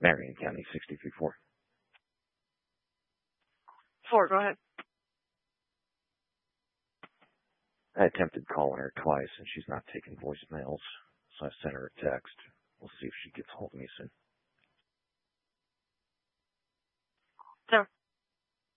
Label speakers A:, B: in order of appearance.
A: Marion County, 634.
B: 4, go ahead.
A: I attempted calling her twice, and she's not taking voicemails, so I sent her a text. We'll see if she gets hold of me soon.
B: Sir.